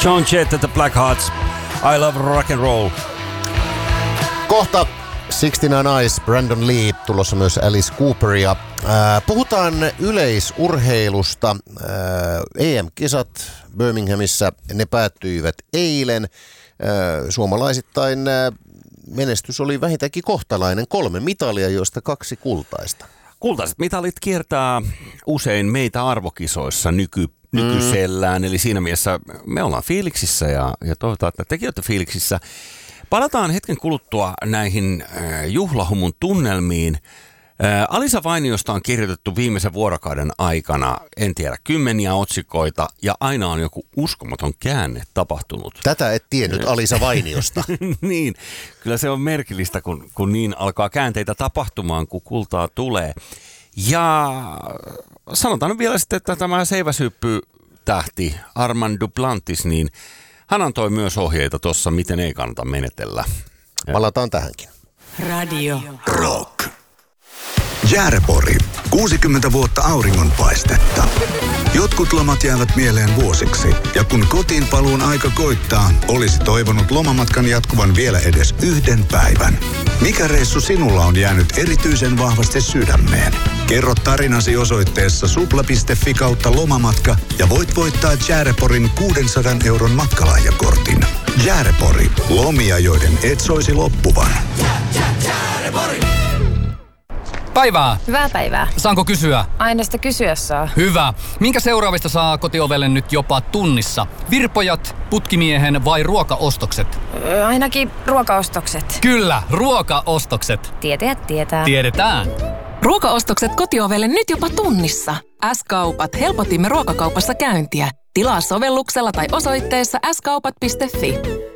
John Jett at the Black Hearts. I love rock and roll. Kohta 69 Eyes, Brandon Lee, tulossa myös Alice Cooperia. Puhutaan yleisurheilusta. EM-kisat Birminghamissa, ne päättyivät eilen. Suomalaisittain menestys oli vähintäänkin kohtalainen. 3 mitalia, joista 2 kultaista. Kultaiset mitalit kiertää usein meitä arvokisoissa nykyisellään. Eli siinä mielessä me ollaan fiiliksissä ja toivotaan, että tekin olette fiiliksissä. Palataan hetken kuluttua näihin juhlahumun tunnelmiin. Alisa Vainiosta on kirjoitettu viimeisen vuorokauden aikana, en tiedä, 10 otsikoita ja aina on joku uskomaton käänne tapahtunut. Tätä et tiennyt Alisa Vainiosta. Niin, kyllä se on merkillistä, kun niin alkaa käänteitä tapahtumaan, kun kultaa tulee. Ja sanotaan nyt vielä sitten, että tämä seiväshyppy-tähti Armand Duplantis, niin hän antoi myös ohjeita tuossa, miten ei kannata menetellä. Palataan tähänkin. Radio Rock. Jäärepori. 60 vuotta auringonpaistetta. Jotkut lomat jäävät mieleen vuosiksi. Ja kun kotiin paluun aika koittaa, olisi toivonut lomamatkan jatkuvan vielä edes 1 päivän. Mikä reissu sinulla on jäänyt erityisen vahvasti sydämeen? Kerro tarinasi osoitteessa supla.fi/lomamatka ja voit voittaa Jääreporin 600 € matkalahjakortin. Jäärepori. Lomia, joiden et soisi loppuvan. Jäärepori! Päivää! Hyvää päivää. Saanko kysyä? Aina sitä kysyä saa. Hyvä. Minkä seuraavista saa kotiovelle nyt jopa tunnissa? Virpojat, putkimiehen vai ruokaostokset? Ainakin ruokaostokset. Kyllä, ruokaostokset. Tietäjät tietää. Tiedetään. Ruokaostokset kotiovelle nyt jopa tunnissa. S-kaupat, helpotimme ruokakaupassa käyntiä. Tilaa sovelluksella tai osoitteessa skaupat.fi.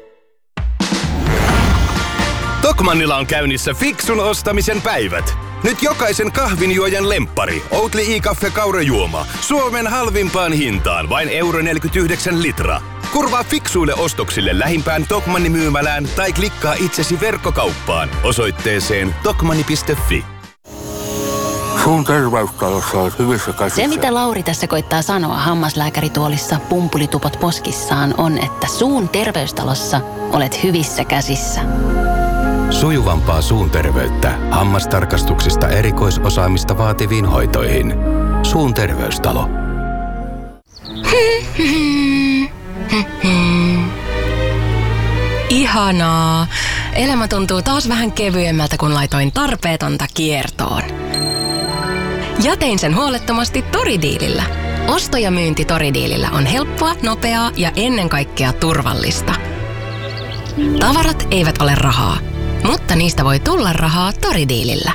Tokmannilla on käynnissä fiksun ostamisen päivät. Nyt jokaisen kahvinjuojan lemppari, Oatly i-kaffe kaurajuoma, Suomen halvimpaan hintaan, vain €49 litra. Kurvaa fiksuille ostoksille lähimpään Tokmanni myymälään tai klikkaa itsesi verkkokauppaan osoitteeseen tokmanni.fi. Suun terveystalossa on hyvissä käsissä. Se, mitä Lauri tässä koittaa sanoa hammaslääkärituolissa pumpulitupot poskissaan, on, että suun terveystalossa olet hyvissä käsissä. Sujuvampaa suun terveyttä hammastarkastuksista erikoisosaamista vaativiin hoitoihin. Suun terveystalo. Ihanaa. Elämä tuntuu taas vähän kevyemmältä, kun laitoin tarpeetonta kiertoon. Ja tein sen huolettomasti Toridiilillä. Osto ja myynti Toridiilillä on helppoa, nopeaa ja ennen kaikkea turvallista. Tavarat eivät ole rahaa, mutta niistä voi tulla rahaa Toridiilillä.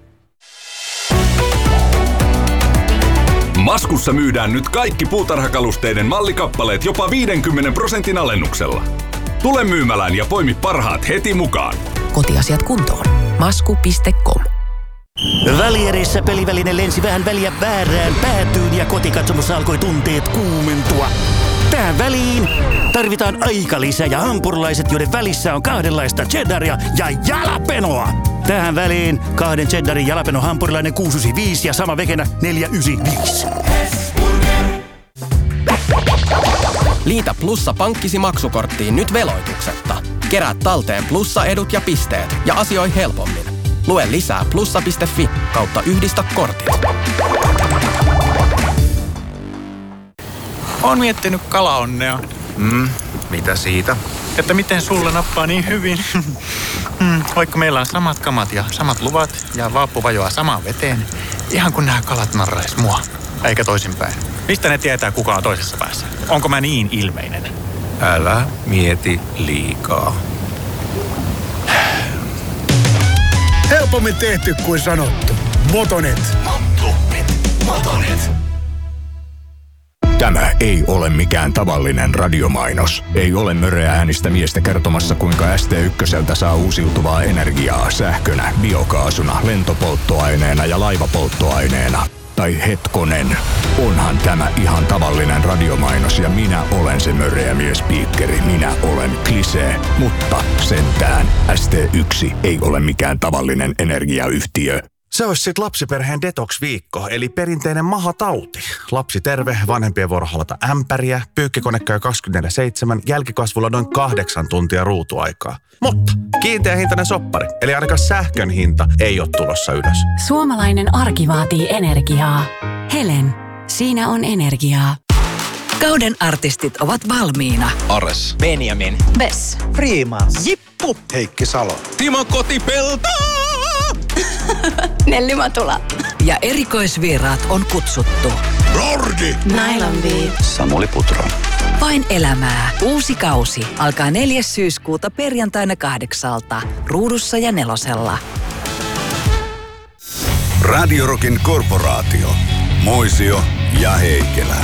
Maskussa myydään nyt kaikki puutarhakalusteiden mallikappaleet jopa 50% alennuksella. Tule myymälään ja poimi parhaat heti mukaan. Kotiasiat kuntoon. Masku.com. Välierissä peliväline lensi vähän väliä väärään päätyyn ja kotikatsomossa alkoi tunteet kuumentua. Tähän väliin tarvitaan aikalisä ja hampurilaiset, joiden välissä on kahdenlaista cheddaria ja jalapenoa. Tähän väliin 2 cheddarin jalapeno hampurilainen 695 ja sama vekenä 495. Liitä Plussa pankkisi maksukorttiin nyt veloituksetta. Kerää talteen Plussa-edut ja pisteet ja asioi helpommin. Lue lisää plussa.fi/yhdistä kortit. Oon miettinyt kalaonnea. Mitä siitä? Että miten sulla nappaa niin hyvin. Vaikka meillä on samat kamat ja samat luvat ja vaappu vajoaa samaan veteen. Ihan kun nämä kalat narrais mua. Eikä toisinpäin. Mistä ne tietää, kuka on toisessa päässä? Onko mä niin ilmeinen? Älä mieti liikaa. Helpommin tehty kuin sanottu. Motonet. Motonet. Tämä ei ole mikään tavallinen radiomainos. Ei ole möreä äänistä miestä kertomassa, kuinka ST1 saa uusiutuvaa energiaa sähkönä, biokaasuna, lentopolttoaineena ja laivapolttoaineena. Tai hetkonen, onhan tämä ihan tavallinen radiomainos ja minä olen se möreä miespiikkeri. Minä olen Klisee, mutta sentään ST1 ei ole mikään tavallinen energiayhtiö. Se olisi sitten lapsiperheen detox-viikko, eli perinteinen mahatauti. Lapsi terve, vanhempien vuoro halata ämpäriä, pyykkikone käy 24/7, jälkikasvulla noin 8 tuntia ruutuaikaa. Mutta kiinteä hintainen soppari, eli ainakaan sähkön hinta ei ole tulossa ylös. Suomalainen arki vaatii energiaa. Helen, siinä on energiaa. Kauden artistit ovat valmiina. Ares. Benjamin. Bess. Freeman. Jippu. Heikki Salo. Timo Kotipelto. Nelli Matula. Ja erikoisvieraat on kutsuttu. Lordi. Nylon Beat. Samuli Putro. Vain elämää. Uusi kausi alkaa 4. syyskuuta perjantaina 8:00. Ruudussa ja 4. Radio Rockin korporaatio. Moisio ja Heikelä.